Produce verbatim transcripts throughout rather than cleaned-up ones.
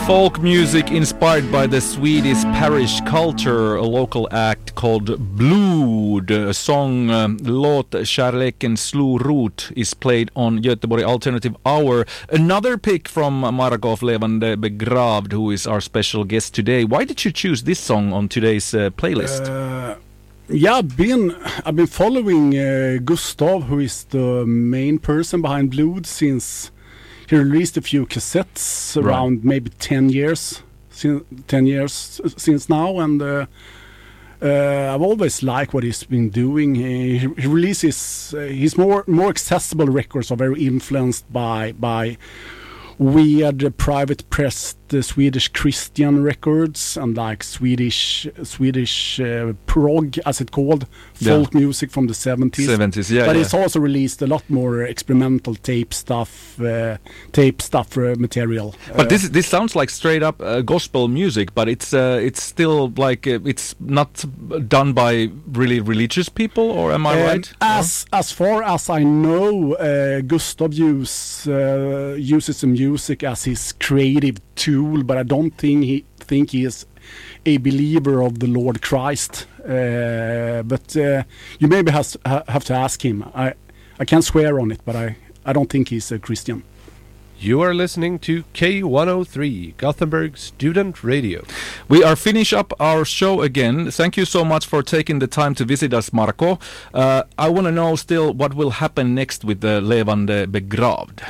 Folk music inspired by the Swedish parish culture, a local act called Blod. A song, um, Låt kärleken slå rot, is played on Göteborg Alternative Hour. Another pick from Marko of Levande Begravd, who is our special guest today. Why did you choose this song on today's uh, playlist? Uh, yeah, I've been, I've been following uh, Gustav, who is the main person behind Blod, since he released a few cassettes around right. maybe ten years, since, ten years since now, and uh, uh, I've always liked what he's been doing. He, he releases uh, his more more accessible records are very influenced by by weird uh, private pressed uh, Swedish Christian records and like Swedish Swedish uh, prog, as it's called, folk yeah. music from the seventies. seventies, yeah. But yeah. it's also released a lot more experimental tape stuff, uh, tape stuff uh, material. But uh, this this sounds like straight up uh, gospel music, but it's uh, it's still like uh, it's not done by really religious people, or am I um, right? As or? as far as I know, uh, Gustav use, uh, uses the music as his creative tool, but I don't think he think he is a believer of the Lord Christ. Uh, but uh, you maybe has, ha, have to ask him. I I can't swear on it, but I, I don't think he's a Christian. You are listening to K one oh three, Gothenburg Student Radio. We are finish up our show again. Thank you so much for taking the time to visit us, Marko. Uh, I want to know still what will happen next with the Levande Begravd.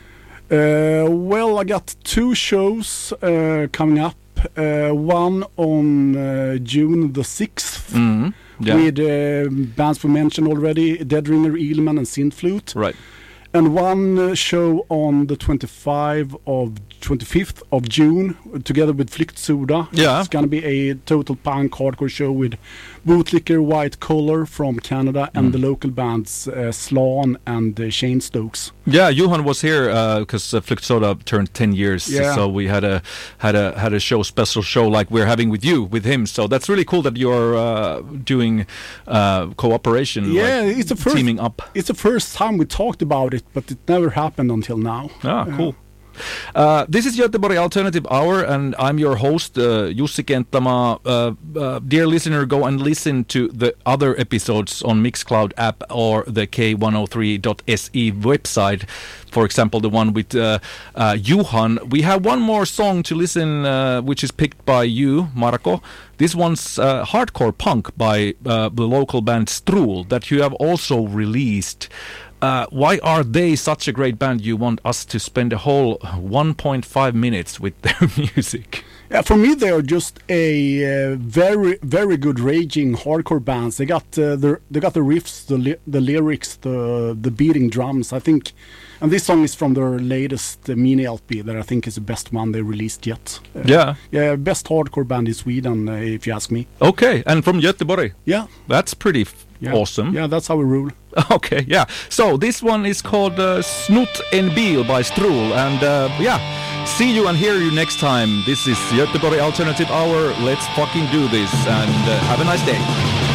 Uh, well, I got two shows uh, coming up. Uh, one on uh, June the sixth mm, yeah. with uh, bands we mentioned already, Dead Ringer, Eelman and Synthflute. Right. And one uh, show on the twenty-fifth of twenty-fifth of June together with Flyktsoda. Yeah. It's going to be a total punk hardcore show with Bootlicker, White Collar from Canada, and mm. the local bands uh, Slan and uh, Shane Stokes. Yeah, Johan was here because uh, uh, Flyktsoda turned ten years, yeah. so we had a had a had a show, special show like we're having with you, with him. So that's really cool that you're uh, doing uh, cooperation. Yeah, like it's the first teaming up. It's the first time we talked about it, but it never happened until now. Ah, cool. Uh, this is Göteborg Alternative Hour, and I'm your host, uh, Jussi Kenttämaa. Uh, uh, dear listener, go and listen to the other episodes on Mixcloud app or the K one oh three dot S E website. For example, the one with uh, uh, Johan. We have one more song to listen, uh, which is picked by you, Marko. This one's uh, hardcore punk by uh, the local band Strul that you have also released. Uh, why are they such a great band? You want us to spend a whole one point five minutes with their music? Yeah, for me, they are just a uh, very, very good raging hardcore bands. They got uh, the they got the riffs, the li- the lyrics, the the beating drums. I think, and this song is from their latest uh, mini L P that I think is the best one they released yet. Uh, yeah, yeah, best hardcore band in Sweden, uh, if you ask me. Okay, and from Göteborg. Yeah, that's pretty f- yeah. awesome. Yeah, that's how we rule. Okay, yeah. So this one is called uh, Snut en bil by Strul, and uh, yeah, see you and hear you next time. This is Göteborg Alternative Hour. Let's fucking do this, and uh, have a nice day.